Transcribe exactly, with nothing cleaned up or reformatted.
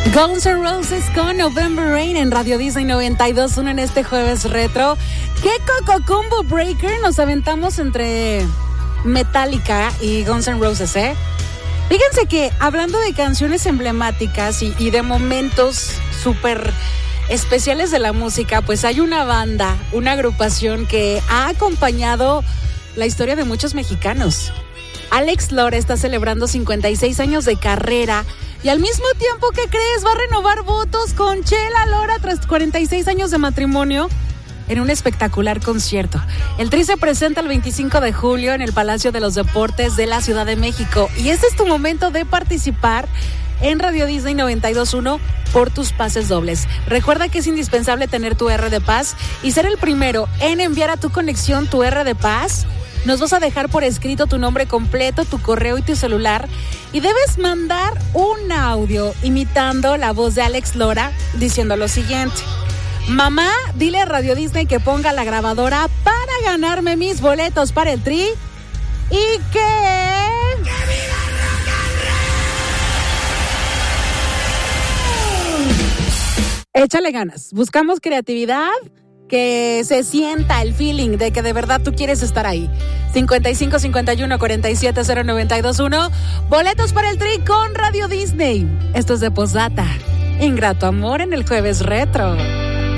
Guns N' Roses con November Rain en Radio Disney noventa y dos punto uno en este jueves retro. ¿Qué Coco Combo Breaker nos aventamos entre Metallica y Guns N' Roses, eh? Fíjense que hablando de canciones emblemáticas y, y de momentos súper especiales de la música, pues hay una banda, una agrupación que ha acompañado la historia de muchos mexicanos. Alex Lora está celebrando cincuenta y seis años de carrera y al mismo tiempo, ¿qué crees? Va a renovar votos con Chela Lora tras cuarenta y seis años de matrimonio en un espectacular concierto. El Tri se presenta el veinticinco de julio en el Palacio de los Deportes de la Ciudad de México y este es tu momento de participar en Radio Disney noventa y dos punto uno por tus pases dobles. Recuerda que es indispensable tener tu R de Paz y ser el primero en enviar a tu conexión tu R de Paz. Nos vas a dejar por escrito tu nombre completo, tu correo y tu celular y debes mandar un audio imitando la voz de Alex Lora diciendo lo siguiente: mamá, dile a Radio Disney que ponga la grabadora para ganarme mis boletos para el Tri y que... Échale ganas, buscamos creatividad, que se sienta el feeling de que de verdad tú quieres estar ahí. cincuenta y cinco, cincuenta y uno, cuarenta y siete, cero noventa y dos uno. Boletos para el Tri con Radio Disney. Esto es de Posdata. Ingrato amor en el jueves retro.